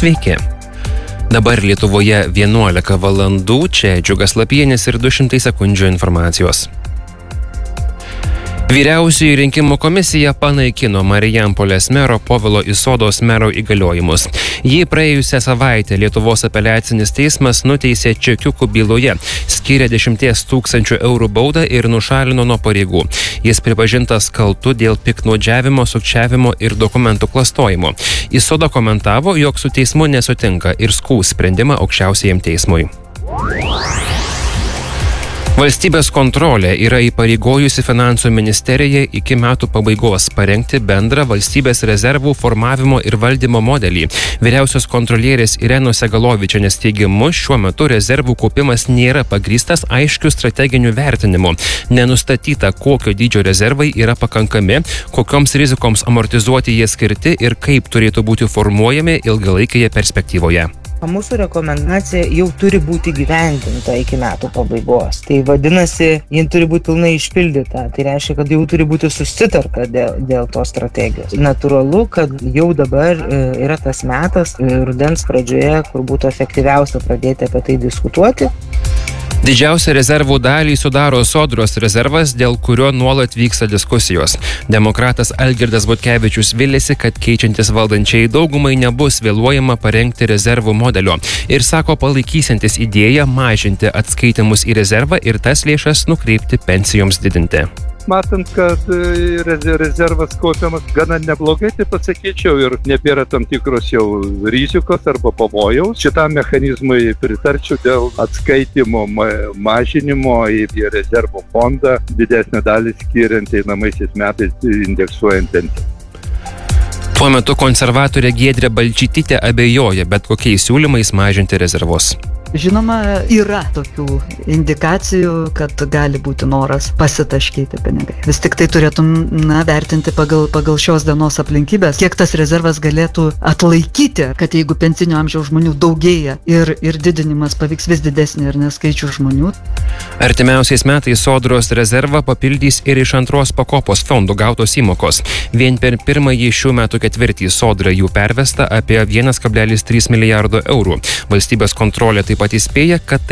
Sveiki. Dabar Lietuvoje 11 valandų, čia Džiugas Lapienis ir 200 sekundžių informacijos. Vyriausioji rinkimų komisija panaikino Marijampolės mero Povilo Isodos mero įgaliojimus. Jį praėjusią savaitę Lietuvos apeliacinis teismas nuteisė čekiukų byloje, skyrė 10 000 eurų baudą ir nušalino nuo pareigų. Jis pripažintas kaltu dėl piktnaudžiavimo, sukčiavimo ir dokumentų klastojimo. Isoda komentavo, jog su teismu nesutinka ir skųs sprendimą aukščiausiajam teismui. Valstybės kontrolė yra įpareigojusi Finansų ministeriją iki metų pabaigos parengti bendrą valstybės rezervų formavimo ir valdymo modelį. Vyriausios kontrolierės Irenos Segalovičienės teigimu, šiuo metu rezervų kaupimas nėra pagrįstas aiškių strateginių vertinimų. Nenustatyta, kokio dydžio rezervai yra pakankami, kokioms rizikoms amortizuoti jie skirti ir kaip turėtų būti formuojami ilgalaikėje perspektyvoje. Mūsų rekomendacija jau turi būti gyvendinta iki metų pabaigos. Tai vadinasi, ji turi būti pilnai išpildyta. Tai reiškia, kad jau turi būti susitarta dėl tos strategijos. Natūralu, kad jau dabar yra tas metas, rudens pradžioje, kur būtų efektyviausia pradėti apie tai diskutuoti. Didžiausią rezervų dalį sudaro Sodros rezervas, dėl kurio nuolat vyksta diskusijos. Demokratas Algirdas Butkevičius viliasi, kad keičiantis valdančiai daugumai nebus vėluojama parengti rezervų modelio ir sako palaikysiantis idėją mažinti atskaitimus į rezervą ir tas lėšas nukreipti pensijoms didinti. Matant, kad rezervas kaupiamas gana neblogai, tai pasakyčiau, ir nebėra tam tikros jau rizikos arba pavojaus. Šitam mechanizmui pritarčiau dėl atskaitimo mažinimo į rezervų fondą, didesnę dalį skiriant einamaisiais metais indeksuojant pensiją. Tuo metu konservatorė Giedrė Balčytytė abejoja bet kokiais siūlymais mažinti rezervus. Žinoma, yra tokių indikacijų, kad gali būti noras pasitaškyti pinigai. Vis tik tai turėtum vertinti pagal šios dienos aplinkybės, kiek tas rezervas galėtų atlaikyti, kad jeigu pensinio amžiaus žmonių daugėja ir didinimas pavyks vis didesnį ir neskaičių žmonių. Artimiausiais metais Sodros rezervą papildys ir iš antros pakopos fondų gautos įmokos. Vien per pirmąjį šių metų ketvirtį Sodra jų pervesta apie 1,3 milijardo eurų. Valstybės kontrolė taip pat įspėja, kad